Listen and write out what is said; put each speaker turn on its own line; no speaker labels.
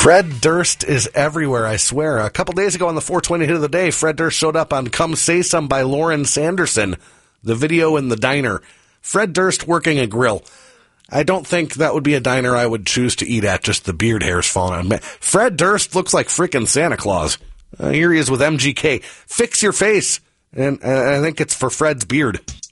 Fred Durst is everywhere, I swear. A couple days ago on the 420 hit of the day, Fred Durst showed up on Come Say Some by Lauren Sanderson, the video in the diner. Fred Durst working a grill. I don't think that would be a diner I would choose to eat at, just the beard hairs falling on. Fred Durst looks like freaking Santa Claus. Here he is with MGK. Fix your face. And I think it's for Fred's beard.